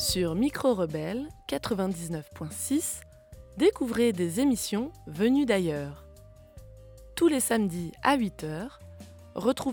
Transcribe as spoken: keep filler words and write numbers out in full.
Sur Micro Rebelle quatre-vingt-dix-neuf point six, découvrez des émissions venues d'ailleurs. Tous les samedis à huit heures, retrouvez